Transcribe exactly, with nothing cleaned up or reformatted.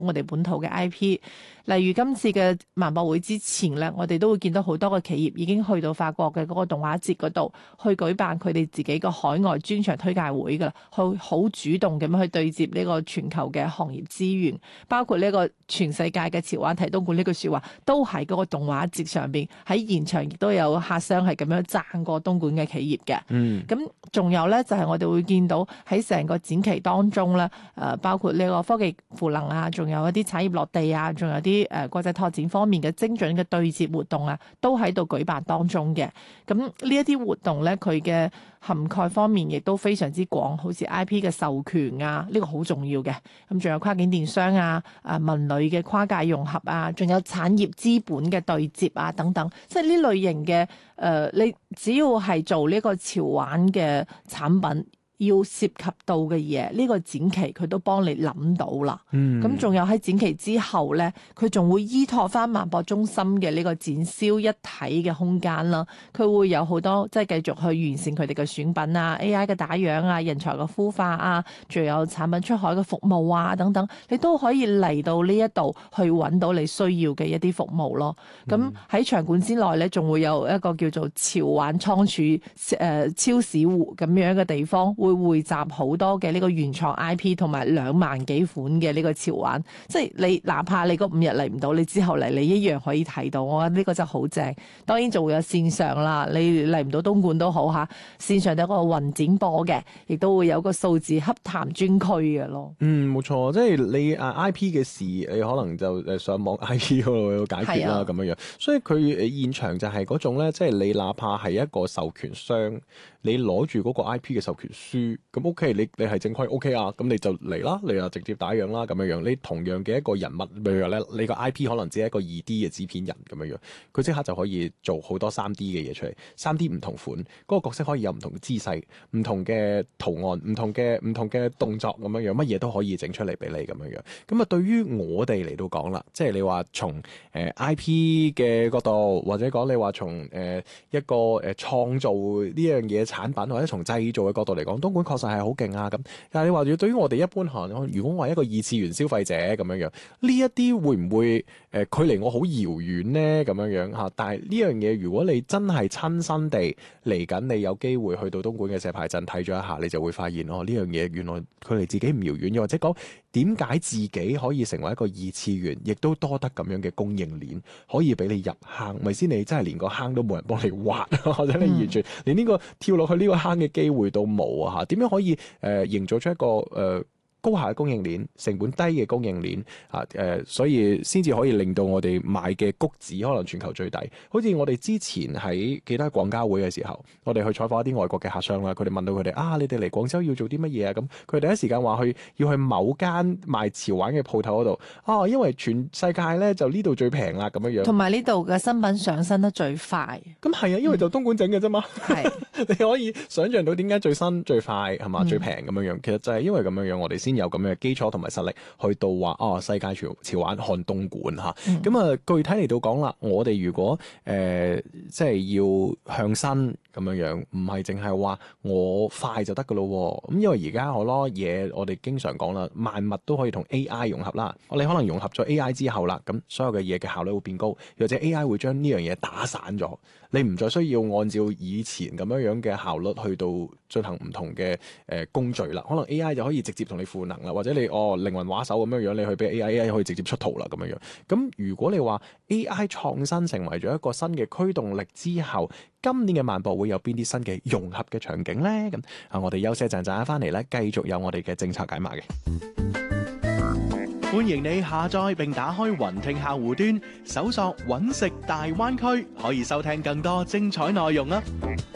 我哋本土嘅 I P。例如今次嘅萬博會之前咧，我哋都會見到好多個企業已經去到法國嘅嗰個動畫節嗰度去舉辦佢哋自己個海外專場推介會㗎啦，去好主動咁樣去對接呢個全球嘅行業資源，包括呢個全世界嘅潮玩提東莞呢句説話，都喺嗰個動畫節上邊喺現場亦都有客商係咁樣讚過東莞嘅企業嘅。嗯，咁仲有咧就係、是、我哋會見到喺成個展期當中咧，誒、呃、包括呢個科技賦能啊，仲有一啲產業落地啊，仲有啲啲誒國際拓展方面嘅精準嘅對接活動啊，都喺度舉辦當中嘅。咁呢一啲活動咧，佢嘅涵蓋方面亦都非常之廣，好似 I P 嘅授權啊，呢個好重要嘅。咁仲有跨境電商啊、誒文旅嘅跨界融合啊，仲有產業資本嘅對接啊等等，即係呢類型嘅誒、呃，你只要係做呢個潮玩嘅產品，要涉及到嘅嘢，呢、這個展期佢都幫你諗到啦。咁仲、嗯、有喺展期之後咧，佢仲會依託翻萬博中心嘅呢個展銷一體嘅空間啦。佢會有好多即係繼續去完善佢哋嘅選品啊、A I 嘅打樣啊、人才嘅孵化啊，仲有產品出海嘅服務啊等等，你都可以嚟到呢一度去揾到你需要嘅一啲服務咯。咁喺、嗯、場館之內咧，仲會有一個叫做潮玩倉儲誒、呃、超市戶咁樣嘅地方，會匯集好多嘅呢個原創 I P 同埋兩萬幾款嘅呢個潮玩，即係你哪怕你嗰五日嚟唔到，你之後嚟你一樣可以睇到。我覺得呢個真係好正。當然就會有線上啦，你嚟唔到東莞都好嚇，線上有個雲展播嘅，亦都會有個數字洽談專區嘅咯。 嗯，冇錯，即係你啊 I P 嘅事，你可能就誒上網 I P 嗰度解決啦咁樣樣。所以佢誒現場就係嗰種咧，即係你哪怕係一個授權商，你攞住嗰個 I P 嘅授權書，咁 OK，你你係正規 OK 啊，咁你就嚟啦，你就直接打樣啦咁樣樣。你同樣嘅一個人物，譬如咧，你個 I P 可能只係一個二 D 嘅紙片人咁樣樣，佢即刻就可以做好多三 D 嘅嘢出嚟。三 D 唔同款，嗰個角色可以有唔同嘅姿勢、唔同嘅圖案、唔同嘅唔同嘅動作咁樣樣，乜嘢都可以整出嚟俾你咁樣樣。咁啊，對於我哋嚟到講啦，即係你話從誒 I P 嘅角度，或者講你話從誒一個誒創造呢樣嘢產品，或者從製造嘅角度嚟講，東莞確實係好勁啊咁。但係你話要對於我哋一般行，如果我係一個二次元消費者咁樣樣，呢一啲會唔會誒、呃、距離我好遙遠呢？咁樣樣嚇？但係呢樣嘢，如果你真係親身地嚟緊，你有機會去到東莞嘅石牌鎮睇咗一下，你就會發現哦，呢樣嘢原來距離自己唔遙遠，又或者講點解自己可以成為一個二次元，亦都多得咁樣嘅供應鏈，可以俾你入坑，咪先你真係連個坑都冇人幫你挖，或者你完全連呢個跳落去呢個坑嘅機會都冇啊！嚇，點樣可以誒、呃、營造出一個誒、呃高效嘅供應鏈，成本低嘅供應鏈啊，誒、呃，所以先至可以令到我哋賣嘅谷子可能全球最低。好似我哋之前喺記得喺廣交會嘅時候，我哋去採訪一啲外國嘅客商啦，佢哋問到佢哋啊，你哋嚟廣州要做啲乜嘢啊？咁佢第一時間話去要去某間賣潮玩嘅鋪頭嗰度啊，因為全世界咧就呢度最平啦咁樣樣， 同埋呢度嘅新品上新得最快。 咁係啊，因為就東莞整嘅啫嘛，係、嗯、你可以想象到點解最新最快係嘛、嗯、最平咁樣樣，其實就係因為咁樣樣，我哋先有咁樣嘅基礎同埋實力去到話哦，世界潮潮玩看東莞嚇。咁啊、嗯，具體嚟到講啦，我哋如果誒、呃、即係要向新咁樣樣，唔係淨係話我快就得噶咯。咁因為而家好多嘢我哋經常講啦，萬物都可以同 A I 融合啦。我哋可能融合咗 A I 之後啦，咁所有嘅嘢嘅效率會變高，又或者 A I 會將呢樣嘢打散咗，你唔再需要按照以前咁樣樣嘅效率去到進行唔同嘅誒工序啦。可能 A I 就可以直接同你賦能啦，或者你哦靈魂畫手咁樣樣，你去俾 A I，A I 可以直接出圖啦咁樣樣。咁如果你話 A I 創新成為咗一個新嘅驅動力之後，今年嘅萬博會有邊啲新嘅融合嘅場景呢？咁啊，我哋休息一陣，陣間翻嚟咧，繼續有我哋嘅政策解碼嘅。 歡迎你下載並打開雲聽客戶端，搜索揾食大灣區，可以收聽更多精彩內容啊！